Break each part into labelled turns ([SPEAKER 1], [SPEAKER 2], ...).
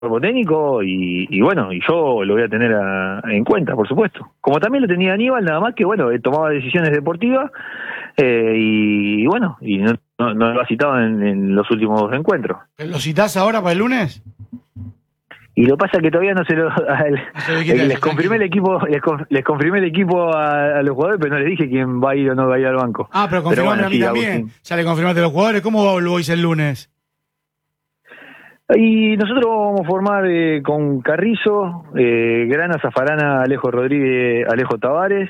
[SPEAKER 1] cuerpo técnico y bueno, y yo lo voy a tener en cuenta, por supuesto. Como también lo tenía Aníbal, nada más que bueno, tomaba decisiones deportivas y bueno, y no lo ha citado en los últimos encuentros.
[SPEAKER 2] ¿Lo citás ahora para el lunes?
[SPEAKER 1] Y lo pasa que todavía no se lo... les confirmé el equipo, les confirmé el equipo a los jugadores, pero no les dije quién va a ir o no va a ir al banco.
[SPEAKER 2] Ah, pero confirmame a mí también. Ya le confirmaste a los jugadores. ¿Cómo va el Boys el lunes?
[SPEAKER 1] Y nosotros vamos a formar con Carrizo, Grana, Zafarana, Alejo Rodríguez, Alejo Tavares,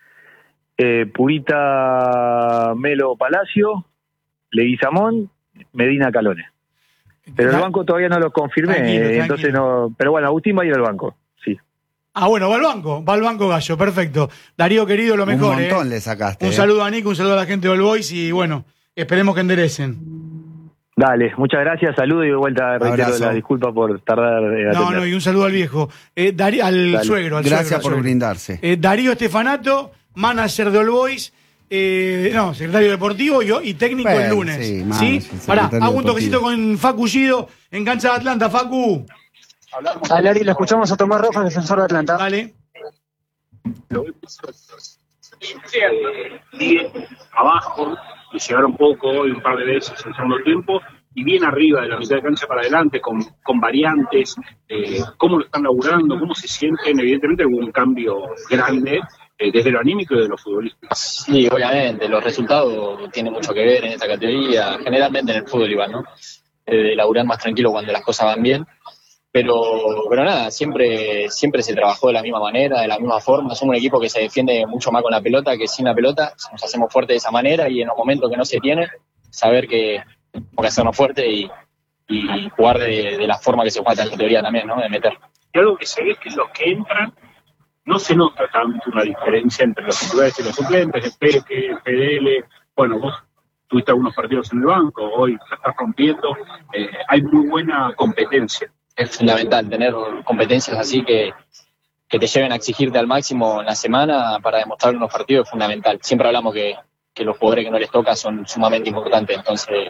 [SPEAKER 1] Purita, Melo Palacio, Leguizamón, Medina Calones. Pero el banco todavía no lo confirmé, tranquilo. Entonces no. Pero bueno, Agustín va a ir al banco, sí.
[SPEAKER 2] Ah, bueno, va al banco Gallo, perfecto. Darío, querido, lo mejor.
[SPEAKER 3] Un montón le sacaste.
[SPEAKER 2] Un saludo a Nico, un saludo a la gente de All Boys y bueno, esperemos que enderecen.
[SPEAKER 1] Dale, muchas gracias, saludo y de vuelta reitero la disculpa por tardar.
[SPEAKER 2] No, y un saludo al viejo. Al suegro,
[SPEAKER 3] Gracias por brindarse.
[SPEAKER 2] Darío Estefanato, manager de All Boys. Secretario deportivo y técnico el lunes. ¿Sí? Pará, hago un toquecito con Facu Gido en cancha de Atlanta. Facu.
[SPEAKER 4] Dale, Ari, lo escuchamos a Tomás Rojas, defensor de Atlanta.
[SPEAKER 2] Dale.
[SPEAKER 5] Bien abajo, y llegaron poco hoy un par de veces en el segundo tiempo, y bien arriba de la mitad de cancha para adelante, con variantes, cómo lo están laburando, cómo se sienten. Evidentemente hubo un cambio grande desde lo anímico y de lo futbolístico.
[SPEAKER 6] Sí, obviamente, los resultados tienen mucho que ver en esta categoría, generalmente en el fútbol igual, ¿no? De laburar más tranquilo cuando las cosas van bien, pero nada, siempre se trabajó de la misma manera, de la misma forma. Somos un equipo que se defiende mucho más con la pelota que sin la pelota, nos hacemos fuertes de esa manera y en los momentos que no se tiene, saber que tenemos que hacernos fuertes y jugar de la forma que se juega esta categoría también, ¿no? De meter.
[SPEAKER 5] Y algo que se ve es que los que entran no se nota tanto una diferencia entre los titulares y los suplentes, el Peque, el PDL. Bueno, vos tuviste algunos partidos en el banco, hoy la estás rompiendo. Hay muy buena competencia.
[SPEAKER 6] Es fundamental tener competencias así que te lleven a exigirte al máximo en la semana para demostrar unos partidos. Es fundamental. Siempre hablamos que los jugadores que no les toca son sumamente importantes, entonces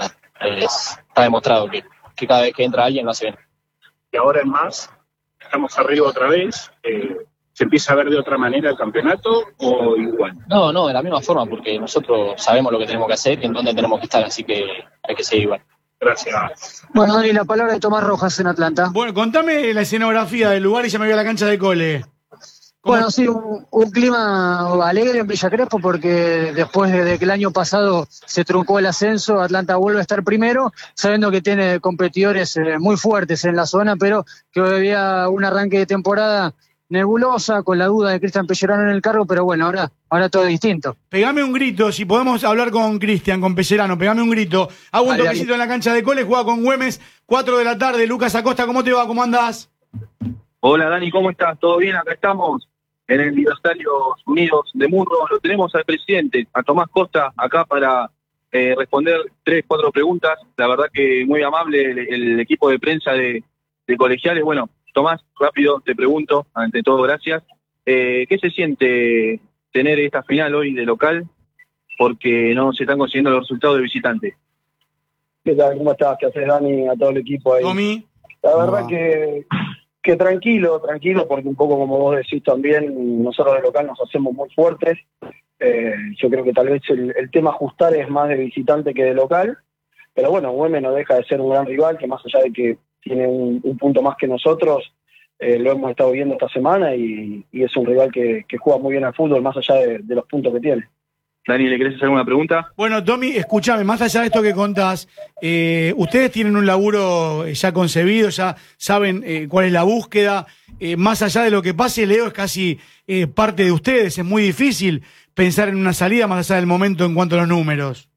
[SPEAKER 6] está demostrado que cada vez que entra alguien lo hace bien.
[SPEAKER 5] Y ahora en más, estamos arriba otra vez. ¿Se empieza a ver de otra manera el campeonato o igual?
[SPEAKER 6] No, de la misma forma, porque nosotros sabemos lo que tenemos que hacer y en dónde tenemos que estar, así que hay que seguir igual.
[SPEAKER 5] Gracias.
[SPEAKER 4] Bueno, Dani, la palabra de Tomás Rojas en Atlanta.
[SPEAKER 2] Bueno, contame la escenografía del lugar y ya me voy a la cancha de Cole.
[SPEAKER 4] Bueno, sí, un clima alegre en Villa Crespo porque después de que el año pasado se truncó el ascenso, Atlanta vuelve a estar primero, sabiendo que tiene competidores muy fuertes en la zona, pero que había un arranque de temporada nebulosa, con la duda de Cristian Pellerano en el cargo, pero bueno, ahora todo es distinto.
[SPEAKER 2] Pegame un grito, si podemos hablar con Cristian, con Pellerano, pegame un grito. Hago un toquecito en la cancha de Cole, juega con Güemes, 4 de la tarde. Lucas Acosta, ¿cómo te va? ¿Cómo andás?
[SPEAKER 7] Hola Dani, ¿cómo estás? ¿Todo bien? Acá estamos en el Libertarios Unidos de Murro. Lo tenemos al presidente, a Tomás Costa, acá para responder 3, 4 preguntas. La verdad que muy amable el equipo de prensa de Colegiales. Bueno, Tomás, rápido te pregunto, ante todo gracias. ¿Qué se siente tener esta final hoy de local? Porque no se están consiguiendo los resultados de visitante.
[SPEAKER 8] ¿Qué tal? ¿Cómo estás? ¿Qué haces, Dani? A todo el equipo ahí.
[SPEAKER 2] Tommy.
[SPEAKER 8] La verdad que tranquilo, porque un poco como vos decís también, nosotros de local nos hacemos muy fuertes. Yo creo que tal vez el tema ajustar es más de visitante que de local. Pero bueno, Güemes no deja de ser un gran rival, que más allá de que tiene un punto más que nosotros, lo hemos estado viendo esta semana y es un rival que juega muy bien al fútbol, más allá de los puntos que tiene.
[SPEAKER 7] Dani, ¿le querés hacer alguna pregunta?
[SPEAKER 2] Bueno, Tommy, escúchame, más allá de esto que contás, ustedes tienen un laburo ya concebido, ya saben cuál es la búsqueda, más allá de lo que pase, Leo, es casi parte de ustedes, es muy difícil pensar en una salida más allá del momento en cuanto a los números.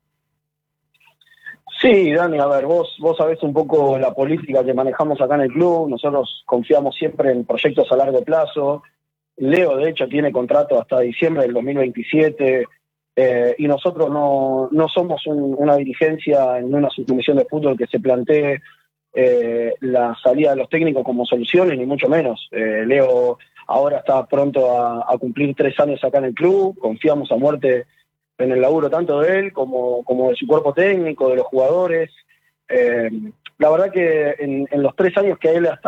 [SPEAKER 8] Sí, Dani, a ver, vos sabés un poco la política que manejamos acá en el club. Nosotros confiamos siempre en proyectos a largo plazo. Leo, de hecho, tiene contrato hasta diciembre del 2027 y nosotros no somos una dirigencia en una subcomisión de fútbol que se plantee la salida de los técnicos como soluciones, ni mucho menos. Leo ahora está pronto a cumplir 3 años acá en el club. Confiamos a muerte en el laburo tanto de él como de su cuerpo técnico, de los jugadores. la verdad que en los 3 años que él ha